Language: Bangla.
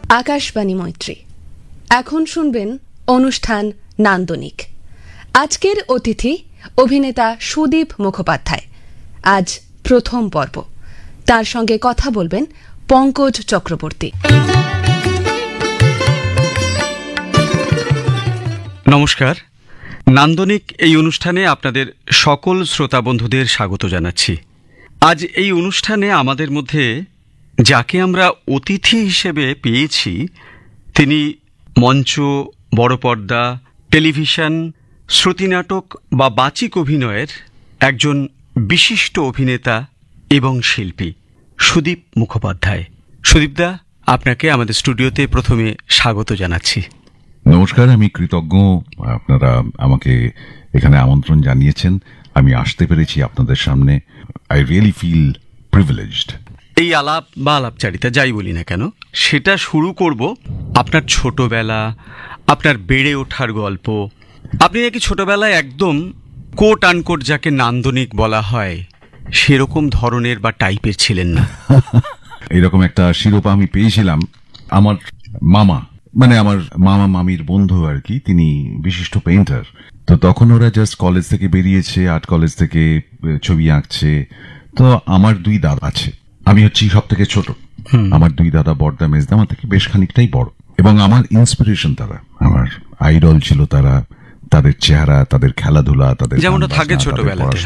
আকাশবাণী মৈত্রী। এখন শুনবেন অনুষ্ঠান নান্দনিক। আজকের অতিথি অভিনেতা সুদীপ মুখোপাধ্যায়। আজ প্রথম পর্ব। তার সঙ্গে কথা বলবেন পঙ্কজ চক্রবর্তী। নমস্কার। নান্দনিক এই অনুষ্ঠানে আপনাদের সকল শ্রোতা বন্ধুদের স্বাগত জানাচ্ছি। আজ এই অনুষ্ঠানে আমাদের মধ্যে যাকে আমরা অতিথি হিসেবে পেয়েছি তিনি মঞ্চ, বড় পর্দা, টেলিভিশন, শ্রুতিনাটক বা বাচিক অভিনয়ের একজন বিশিষ্ট অভিনেতা এবং শিল্পী সুদীপ মুখোপাধ্যায়। সুদীপদা, আপনাকে আমাদের স্টুডিওতে প্রথমে স্বাগত জানাচ্ছি। নমস্কার, আমি কৃতজ্ঞ আপনারা আমাকে এখানে আমন্ত্রণ জানিয়েছেন। আমি আসতে পেরেছি আপনাদের সামনে। I really feel privileged. এই আলাপ বা আলাপচারিতা যাই বলি না কেন, সেটা শুরু করব আপনার ছোটবেলা, আপনার বেড়ে ওঠার গল্প। আপনি নাকি ছোটবেলায় একদম কোট আনকোট যাকে নান্দনিক বলা হয় সেরকম ধরনের বা টাইপের ছিলেন না। এরকম একটা শিরোপা আমি পেয়েছিলাম। আমার মামা, মানে আমার মামা মামির বন্ধু আর কি, তিনি বিশিষ্ট পেইন্টার। তো তখন ওরা জাস্ট কলেজ থেকে বেরিয়েছে, আর্ট কলেজ থেকে ছবি আঁকছে। তো আমার দুই দাদা আছে, আমি হচ্ছি সব থেকে ছোট। আমার দুই দাদা বড়দা মেজদা আমার থেকে বেশ খানিকটাই বড়, এবং আমার ইন্সপিরেশন তারা, আমার আইডল ছিল তারা। তাদের চেহারা, তাদের খেলাধুলা, তাদের যেমনটা থাকে ছোটবেলাতে।